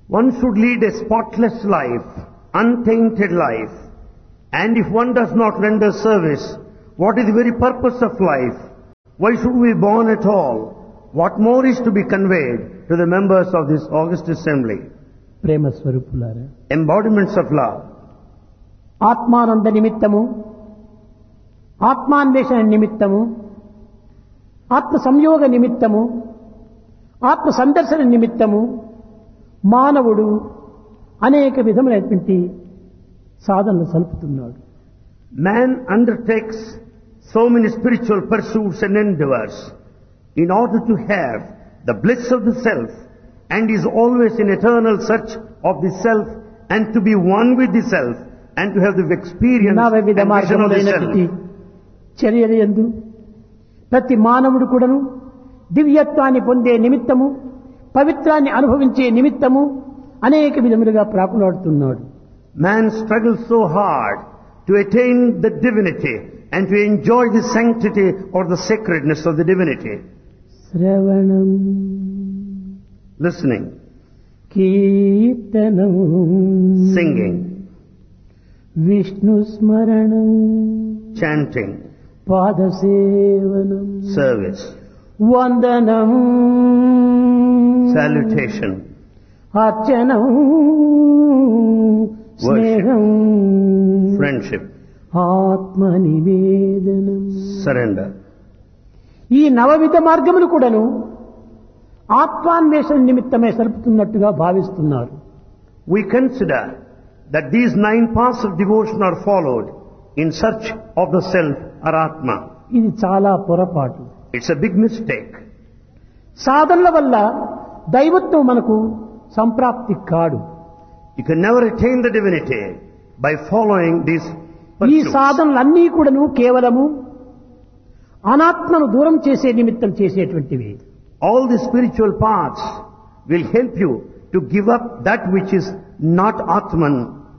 One should lead a spotless life, untainted life. And if one does not render service, what is the very purpose of life? Why should we be born at all? What more is to be conveyed to the members of this august assembly? ప్రేమ స్వరూపులారా, Embodiments of love. ఆత్మానంద నిమిత్తము, ఆత్మాన్వేషణ నిమిత్తము, ఆత్మ సంయోగ నిమిత్తము, ఆత్మ సందర్శన నిమిత్తము మానవుడు అనేక విధములైనటువంటి సాధనలు సలుపుతున్నాడు. Man undertakes so many spiritual pursuits and endeavors in order to have the bliss of the self, and is always in eternal search of the self and to be one with the self and to have the experience and నవవిధ vision of the మార్గములైనటువంటి self. చర్యల యందు ప్రతి మానవుడు కూడాను దివ్యత్వాన్ని పొందే నిమిత్తము, పవిత్రాన్ని అనుభవించే నిమిత్తము అనేక విధములుగా ప్రాకులాడుతున్నాడు. Man struggles so hard to attain the divinity and to enjoy the sanctity or the sacredness of the divinity. శ్రవణం, Listening, కీర్తనం, singing, విష్ణు స్మరణం, chanting, పాదసేవనం, service, వందనం, salutation, అర్చనం, స్నేహం, friendship, ఆత్మ నివేదనం. surrender. ఈ నవవిధ మార్గములు కూడాను ఆత్మాన్వేషణ నిమిత్తమే సలుపుతున్నట్టుగా భావిస్తున్నారు. We consider that these 9 paths of devotion are followed in search of the self or Atma. ఇది చాలా పొరపాటు. It's a big mistake. సాధనల వల్ల దైవత్వం మనకు సంప్రాప్తి కాడు. You can never attain the divinity by following these ఈ pursuits. సాధనలన్నీ కూడాను కేవలము అనాత్మను దూరం చేసే నిమిత్తం చేసేటువంటివి. All the spiritual paths will help you to give up that which is not Atman.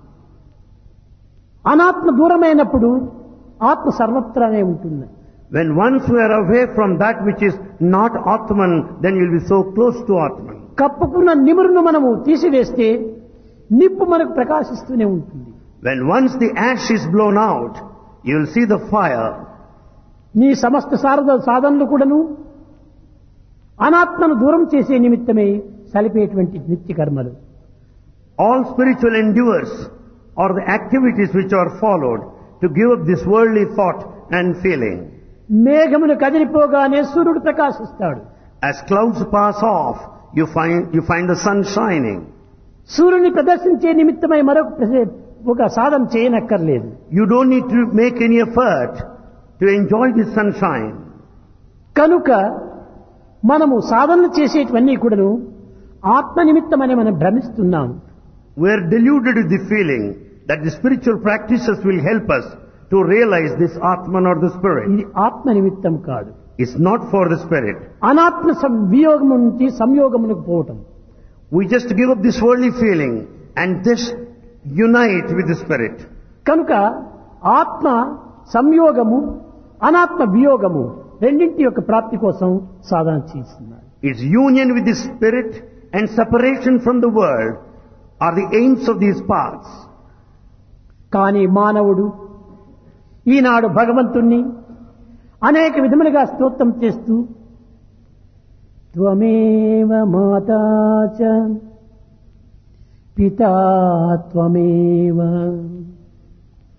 అనాత్మ దూరమైనప్పుడు ఆత్మ సర్వత్రానే ఉంటుంది. When once we are away from that which is not Atman, then you will be so close to Atman. కప్పుకున్న నిమురును మనము తీసివేస్తే నిప్పు మనకు ప్రకాశిస్తూనే ఉంటుంది. When once the ash is blown out, you will see the fire. నీ సమస్త సాధనలు కూడాను అనాత్మను దూరం చేసే నిమిత్తమే సలిపేటువంటి నిత్య కర్మలు. All spiritual endeavors are the activities which are followed to give up this worldly thought and feeling. మేఘములు కదిలిపోగానే సూర్యుడు ప్రకాశిస్తాడు. As clouds pass off, you find the sun shining. సూర్యుని ప్రదర్శించే నిమిత్తమై ఒక సాధన చేయనక్కర్లేదు. You don't need to make any effort to enjoy the sunshine. కనుక మనము సాధనలు చేసేటివన్నీ కూడాను ఆత్మ నిమిత్తమని మనం భ్రమిస్తున్నాం. We are deluded with the feeling that the spiritual practices will help us to realize this Atman or the Spirit. ఇది ఆత్మ నిమిత్తం కాదు. It's not for the Spirit. అనాత్మ వియోగము నుంచి సంయోగమునకు పోవటం. We just give up this worldly feeling and just unite with the Spirit. కనుక ఆత్మ సంయోగము, అనాత్మ వియోగము రెండింటి యొక్క ప్రాప్తి కోసం సాధన చేస్తున్నారు. Its union with the Spirit and separation from the world are the aims of these paths. కానీ మానవుడు ఈనాడు భగవంతుణ్ణి అనేక విధములుగా స్తోత్రం చేస్తూ త్వమేవ మాతా చ పితా త్వమేవ